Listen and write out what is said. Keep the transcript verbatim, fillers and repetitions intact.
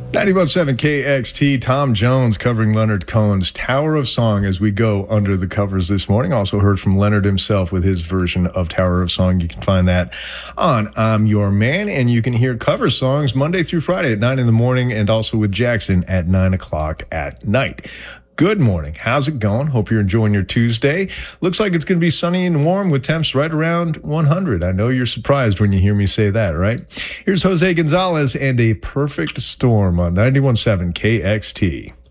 ninety-one point seven K X T, Tom Jones covering Leonard Cohen's Tower of Song as we go under the covers this morning. Also heard from Leonard himself with his version of Tower of Song. You can find that on I'm Your Man, and you can hear cover songs Monday through Friday at nine in the morning and also with Jackson at nine o'clock at night. Good morning. How's it going? Hope you're enjoying your Tuesday. Looks like it's going to be sunny and warm with temps right around one hundred. I know you're surprised when you hear me say that, right? Here's Jose Gonzalez and A Perfect Storm on ninety-one point seven K X T.